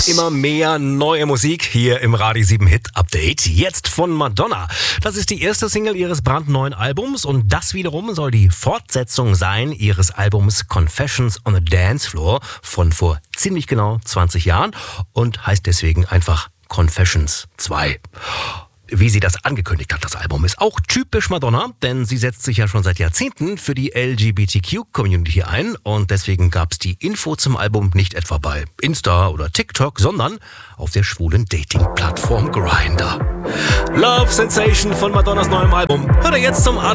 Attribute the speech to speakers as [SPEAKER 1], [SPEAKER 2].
[SPEAKER 1] Immer mehr neue Musik hier im Radio 7 Hit Update. Jetzt von Madonna. Das ist die erste Single ihres brandneuen Albums und das wiederum soll die Fortsetzung sein ihres Albums Confessions on a Dance Floor von vor ziemlich genau 20 Jahren und heißt deswegen einfach Confessions 2. Wie sie das angekündigt hat, das Album, ist auch typisch Madonna, denn sie setzt sich ja schon seit Jahrzehnten für die LGBTQ-Community ein und deswegen gab es die Info zum Album nicht etwa bei Insta oder TikTok, sondern auf der schwulen Dating-Plattform Grindr. Love Sensation von Madonnas neuem Album. Hört ihr jetzt zum